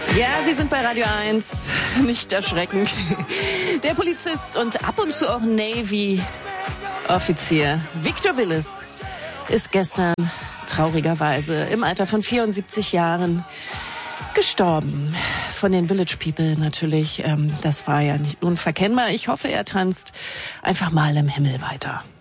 Ja, Sie sind bei Radio 1. Nicht erschrecken. Der Polizist und ab und zu auch Navy-Offizier Victor Willis ist gestern traurigerweise im Alter von 74 Jahren gestorben. Von den Village People natürlich. Das war ja nicht unverkennbar. Ich hoffe, er tanzt einfach mal im Himmel weiter.